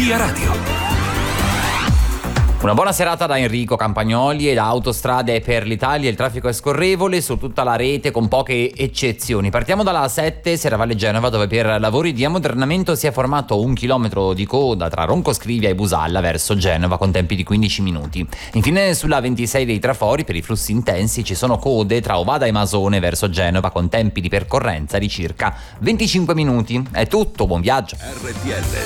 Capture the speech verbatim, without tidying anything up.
Via Radio. Una buona serata da Enrico Campagnoli e da Autostrade per l'Italia. Il traffico è scorrevole su tutta la rete con poche eccezioni. Partiamo dalla A sette Serravalle Genova, dove per lavori di ammodernamento si è formato un chilometro di coda tra Roncoscrivia e Busalla verso Genova con tempi di quindici minuti. Infine sulla ventisei dei Trafori per i flussi intensi ci sono code tra Ovada e Masone verso Genova con tempi di percorrenza di circa venticinque minuti. È tutto, buon viaggio. R T L